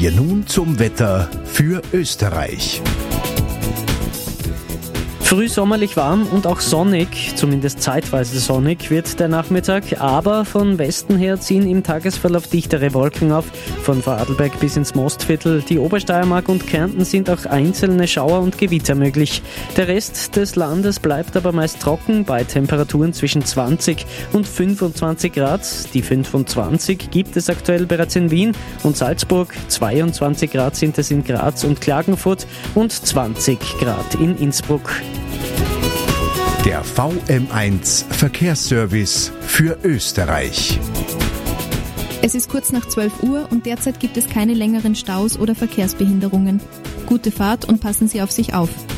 wir nun zum Wetter für Österreich. Frühsommerlich warm und auch sonnig, zumindest zeitweise sonnig, wird der Nachmittag, aber von Westen her ziehen im Tagesverlauf dichtere Wolken auf. Von Vorarlberg bis ins Mostviertel, die Obersteiermark und Kärnten sind auch einzelne Schauer und Gewitter möglich. Der Rest des Landes bleibt aber meist trocken bei Temperaturen zwischen 20 und 25 Grad. Die 25 gibt es aktuell bereits in Wien und Salzburg, 22 Grad sind es in Graz und Klagenfurt und 20 Grad in Innsbruck. Der VM1 Verkehrsservice für Österreich. Es ist kurz nach 12 Uhr und derzeit gibt es keine längeren Staus oder Verkehrsbehinderungen. Gute Fahrt und passen Sie auf sich auf.